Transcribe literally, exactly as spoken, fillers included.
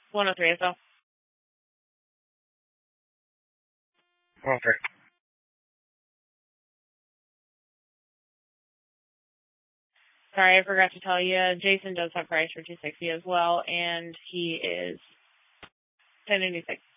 one oh three as well. Okay. Sorry, I forgot to tell you. Jason does have price for two sixty as well, and he is ten eighty-six.